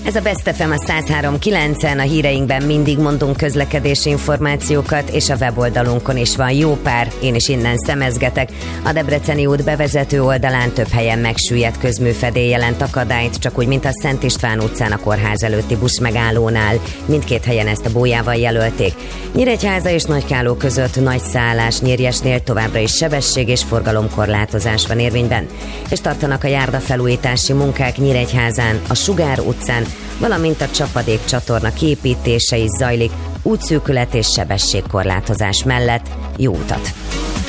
Ez a Best FM a 103.9-en, a híreinkben mindig mondunk közlekedési információkat, és a weboldalunkon is van jó pár, én is innen szemezgetek. A Debreceni út bevezető oldalán több helyen megsüllyedt közműfedél jelent akadályt, csak úgy, mint a Szent István utcán a kórház előtti buszmegállónál. Mindkét helyen ezt a bójával jelölték. Nyíregyháza és Nagykáló között nagy szállás Nyírjesnél továbbra is sebesség és forgalomkorlátozás van érvényben. És tartanak a járdafelújítási munkák Nyíregyházán, a Sugár utcán, valamint a Csapadék csatorna kiépítése is zajlik, útszűkület és sebességkorlátozás mellett. Jó utat!